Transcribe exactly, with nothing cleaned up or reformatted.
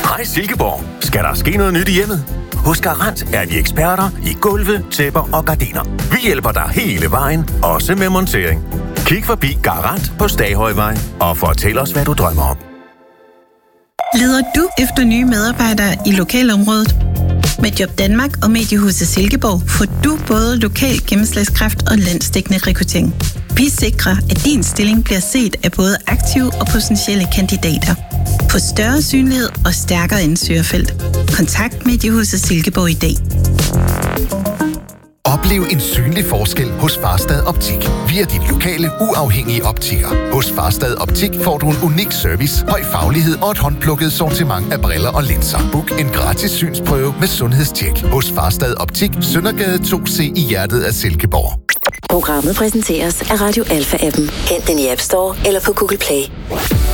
Hej Silkeborg. Skal der ske noget nyt i hjemmet? Hos Garant er vi eksperter i gulve, tæpper og gardiner. Vi hjælper dig hele vejen, også med montering. Kig forbi Garant på Staghøjvej og fortæl os, hvad du drømmer om. Leder du efter nye medarbejdere i lokalområdet? Med Job Danmark og Mediehuset Silkeborg får du både lokal gennemslagskraft og landsdækkende rekruttering. Vi sikrer, at din stilling bliver set af både aktive og potentielle kandidater. Få større synlighed og stærkere ansøgerfelt. Kontakt Mediehuset Silkeborg i dag. Oplev en synlig forskel hos Farstad Optik. Vi er din lokale, uafhængige optiker. Hos Farstad Optik får du en unik service, høj faglighed og et håndplukket sortiment af briller og linser. Book en gratis synsprøve med sundhedstjek hos Farstad Optik, Søndergade to C i hjertet af Silkeborg. Programmet præsenteres af Radio Alpha-appen. Hent den i App Store eller på Google Play.